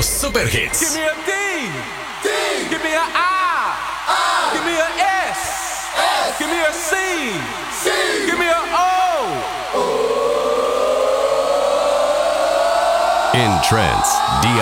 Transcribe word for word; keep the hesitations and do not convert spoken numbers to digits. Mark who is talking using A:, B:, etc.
A: los super hits.
B: Give me a D. D. Give me a I. I. Give me a S. S. Give me a C. C. Give me a O. O.
A: In Trance, D